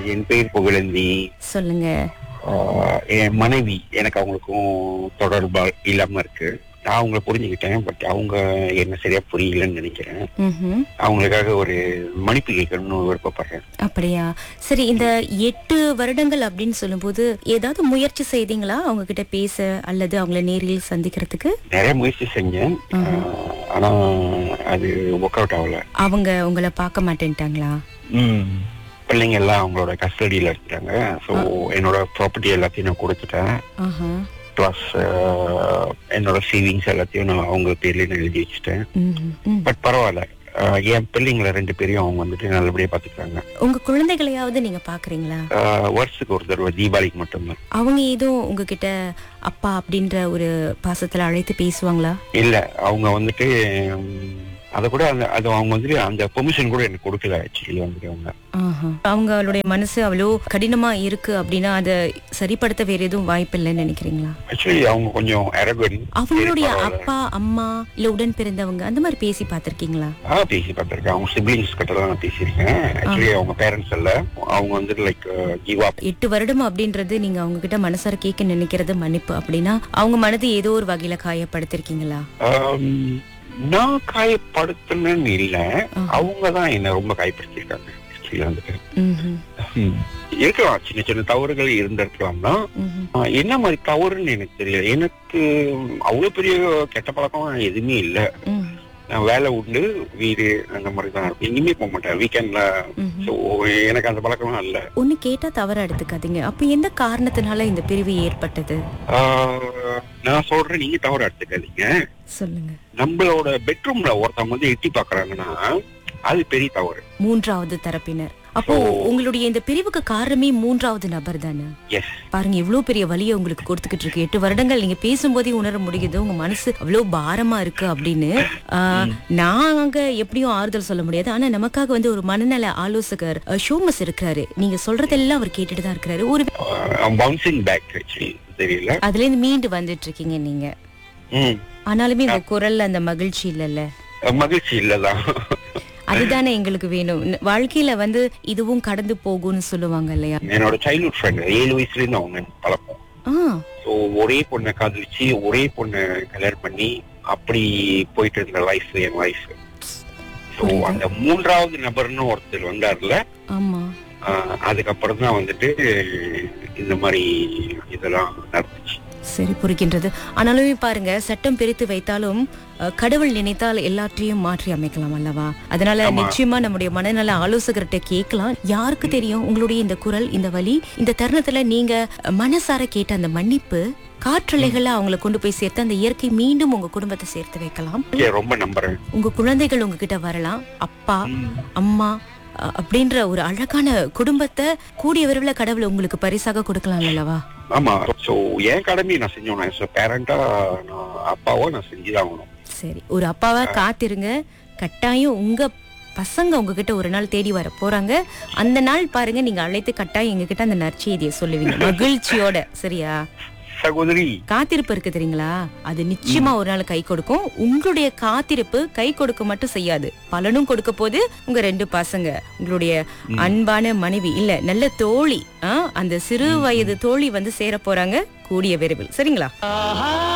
என் பெயர் புகழேந்தி. சொல்லுங்க. என் மனைவி எனக்கு அவங்களுக்கும் தொடர்பா இல்லாம இருக்கு. நான் அவங்கள புரிஞ்சுக்கிட்டேன். பட் அவங்க என்ன சரியா புரியலன்னு நினைக்கிறேன். அவங்களுக்காக ஒரு மன்னிப்பு கேட்கணும்னு விருப்பப்படுறேன். அப்படியா? சரி, இந்த 8 வருடங்கள் அப்படின்னு சொல்லும்போது ஏதாவது முயற்சி செய்தீங்களா அவங்க கிட்ட பேச அல்லது அவங்கள நேரில் சந்திக்கிறதுக்கு? நிறைய முயற்சி செஞ்சேன். ஆனா அது ஒர்க் அவுட் ஆகல. அவங்க உங்களை பார்க்க மாட்டேன்ட்டாங்களா? பிள்ளைங்க எல்லாம் அவங்களோட கஸ்டடியில இருக்காங்க. ஸோ என்னோட ப்ராப்பர்ட்டி எல்லாத்தையும் நான் கொடுத்துட்டேன். பிளஸ் என்னோட சேவிங்ஸ் எல்லாத்தையும் நான் அவங்க பேர்லயே நான் எழுதி வச்சுட்டேன். பட் பரவாயில்ல, என் பிள்ளைங்களை 2 பேரையும் அவங்க வந்துட்டு நல்லபடியா பாத்துக்கிறாங்க. உங்க குழந்தைகளையாவது நீங்க பாக்குறீங்களா? வருஷத்துக்கு ஒரு தடவை, தீபாவளிக்கு மட்டும்தான். அவங்க ஏதும் உங்ககிட்ட அப்பா அப்படின்ற ஒரு பாசத்துல அழைத்து பேசுவாங்களா? இல்ல, அவங்க வந்துட்டு அத கூட அது அவங்க வந்துட்டு அந்த பெர்மிஷன் கூட எனக்கு கொடுக்கல. ஆக்சுவலி வந்துட்டு அவங்களுடைய மனசு அவ்வளோ கடினமா இருக்கு அப்படின்னா அதை சரிப்படுத்த வேற எதுவும் வாய்ப்பு இல்லைன்னு நினைக்கிறீங்களா? ஆக்சுவலி அவங்க கொஞ்சம் அரகன்ட். அவங்களுடைய அப்பா அம்மா இல்ல உடன் பிறந்தவங்க அந்த மாதிரி பேசி பார்த்திருக்கீங்களா? பேசி பார்த்திருக்கேன். அவங்க சிப்லிங்ஸ் கிட்ட தான் நான் பேசியிருக்கேன். ஆக்சுவலி அவங்க பேரண்ட்ஸ் இல்ல, அவங்க வந்துட்டு லைக் கிவ் அப். 8 வருடம் அப்படின்றது நீங்க அவங்க கிட்ட மனசார கேட்க நினைக்கிறது மன்னிப்பு அப்படின்னா அவங்க மனது ஏதோ ஒரு வகையில காயப்படுத்திருக்கீங்களா? நான் காயப்படுத்தணும்னு இல்ல, அவங்கதான் என்ன ரொம்ப காயப்படுத்திருக்காங்க. இருக்கலாம், சின்ன சின்ன தவறுகள் இருந்திருக்கலாம் தான். என்ன மாதிரி தவறுன்னு எனக்கு தெரியல. எனக்கு அவ்வளவு பெரிய கெட்ட பழக்கம் எதுவுமே இல்ல. நான் வேலை உண்டு, வீடு அந்த மாதிரி தான் இருக்கும். எங்கேயுமே போக மாட்டேன் வீக்கெண்ட்ல. எனக்கு அந்த பழக்கம் இல்ல. ஒண்ணு கேட்டா தவறா எடுத்துக்காதீங்க. அப்ப எந்த காரணத்தினால இந்த பிரிவு ஏற்பட்டது? நான் சொல்றேன், நீங்க தவறா எடுத்துக்காதீங்க. சொல்லுங்க. நம்மளோட பெட்ரூம்ல ஒருத்தவங்க வந்து எட்டி பாக்குறாங்கன்னா அது பெரிய தவறு. 3வது தரப்பினர். அப்போ உங்களுடைய இந்த பிரிவுக்கு காரணமே 3வது நபர் தானே? பாருங்க, இவ்வளவு பெரிய வலியை உங்களுக்கு கொடுத்துக்கிட்டு இருக்கு. 8 வருடங்கள் நீங்க பேசும்போதே உணர முடியுது உங்க மனசு அவ்வளவு பாரமா இருக்கு அப்படின்னு. நாங்க எப்படியும் ஆறுதல் சொல்ல முடியாது. ஆனா நமக்காக வந்து ஒரு மனநல ஆலோசகர் ஷோமஸ் இருக்கிறாரு. நீங்க சொல்றதெல்லாம் அவர் கேட்டுட்டு தான் இருக்கிறாரு. ஒரு தெரியல, அதுல இருந்து மீண்டு வந்துட்டு இருக்கீங்க நீங்க. ஆனாலுமே உங்க குரல்ல அந்த மகிழ்ச்சி இல்லல்ல? மகிழ்ச்சி இல்லதான். அதுதானே எங்களுக்கு வேணும். வாழ்க்கையில வந்து இதுவும் கடந்து போகும்னு சொல்லுவாங்க இல்லையா? என்னோட சைல்ட்ஹுட் ஃப்ரெண்ட் 7 வயசுல இருந்து அவங்க பழக்கம். ஒரே பொண்ணை காதலிச்சு ஒரே பொண்ணை கல்யாணம் பண்ணி அப்படி போயிட்டு இருந்த லைஃப் என் லைஃப். அந்த 3வது நபர்னு ஒருத்தர் வந்தார்ல, அதுக்கப்புறம் தான் வந்துட்டு இந்த மாதிரி இதெல்லாம் நடந்துச்சு. சரி, புரிகின்றது. ஆனாலுமே பாருங்க, சட்டம் பிரித்து வைத்தாலும் கடவுள் நினைத்தால் எல்லாத்தையும் மாற்றி அமைக்கலாம் அல்லவா? அதனால நிச்சயமா நம்முடைய மனநல ஆலோசகர்கிட்ட கேட்கலாம். யாருக்கு தெரியும் உங்களுடைய இந்த குரல், இந்த வலி, இந்த தருணத்துல நீங்க மனசார கேட்ட அந்த மன்னிப்பு காற்றலைகளை அவங்களை கொண்டு போய் சேர்த்து அந்த இயற்கை மீண்டும் உங்க குடும்பத்தை சேர்த்து வைக்கலாம். ரொம்ப நம்புறேன். உங்க குழந்தைகள் உங்ககிட்ட வரலாம். அப்பா அம்மா அப்படின்ற ஒரு அழகான குடும்பத்தை கூடிய விரைவில் கடவுள் உங்களுக்கு பரிசாக கொடுக்கலாம் அல்லவா? ஆமா. சோ என் கடமையை நான் செஞ்சோம். பேரண்டா நான் அப்பாவோ நான் செஞ்சுதான் ஆகணும். சரி, ஒரு அப்பாவா காத்திருங்க. கட்டாயம் உங்க பசங்க உங்ககிட்ட ஒரு நாள் தேடி வர போறாங்க. அந்த நாள் பாருங்க, நீங்க அழைத்து கட்டாயம் எங்ககிட்ட அந்த நற்செய்தியை சொல்லுவீங்க மகிழ்ச்சியோட. சரியா சகோதரி? காத்திருப்பு இருக்கு தெரியுங்களா, அது நிச்சயமா ஒரு நாள் கை கொடுக்கும். உங்களுடைய காத்திருப்பு கை கொடுக்க மட்டும் செய்யாது, பலனும் கொடுக்க போது. உங்க 2 பசங்க, உங்களுடைய அன்பான மனைவி இல்ல நல்ல தோழி, அந்த சிறு வயது தோழி வந்து சேர போறாங்க கூடிய விரைவில். சரிங்களா?